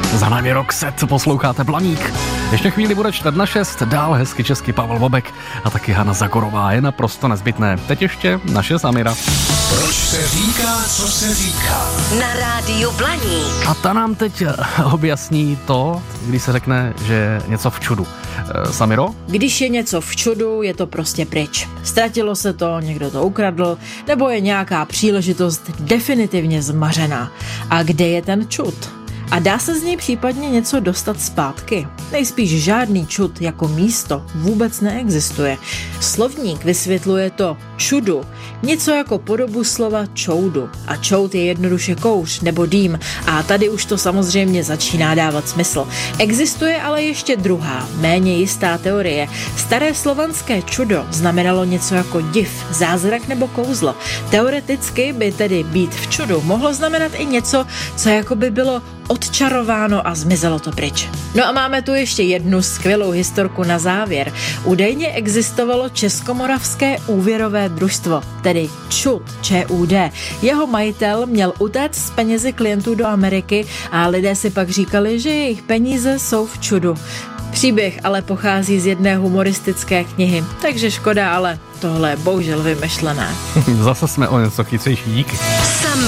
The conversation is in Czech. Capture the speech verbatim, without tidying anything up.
Za námi Roxette, posloucháte Blaník. Ještě chvíli bude čtvrt na šest, dál hezky česky Pavel Bobek a taky Hana Zagorová, je naprosto nezbytné. Teď ještě naše Samira. Proč se říká, co se říká? Na rádiu Blaník. A ta nám teď objasní to, když se řekne, že je něco v čudu. E, Samiro? Když je něco v čudu, je to prostě pryč. Ztratilo se to, někdo to ukradl, nebo je nějaká příležitost definitivně zmařená. A kde je ten čud? A dá se z něj případně něco dostat zpátky? Nejspíš žádný čud jako místo vůbec neexistuje. Slovník vysvětluje to čudu, něco jako podobu slova čoudu. A čoud je jednoduše kouř nebo dým. A tady už to samozřejmě začíná dávat smysl. Existuje ale ještě druhá, méně jistá teorie. Staré slovanské čudo znamenalo něco jako div, zázrak nebo kouzlo. Teoreticky by tedy být v čudu mohlo znamenat i něco, co jako by bylo odčarováno a zmizelo to pryč. No a máme tu ještě jednu skvělou historku na závěr. Údajně existovalo Českomoravské úvěrové družstvo, tedy ČUD, ČUD. Jeho majitel měl utéct s penězi klientů do Ameriky a lidé si pak říkali, že jejich peníze jsou v čudu. Příběh ale pochází z jedné humoristické knihy, takže škoda, ale tohle je bohužel vymyšlené. Zase jsme o něco chytřejší, díky. Sami